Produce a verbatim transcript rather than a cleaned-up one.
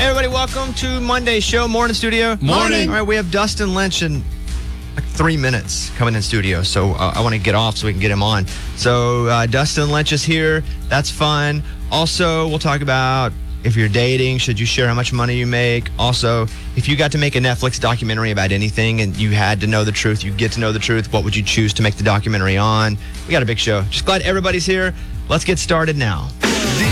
everybody, welcome to Monday's show. Morning, studio. Morning. All right, we have Dustin Lynch in like three minutes coming in studio, so uh, I want to get off so we can get him on. So uh, Dustin Lynch is here. That's fun. Also, we'll talk about if you're dating, should you share how much money you make? Also, if you got to make a Netflix documentary about anything and you had to know the truth, you get to know the truth, what would you choose to make the documentary on? We got a big show. Just glad everybody's here. Let's get started now.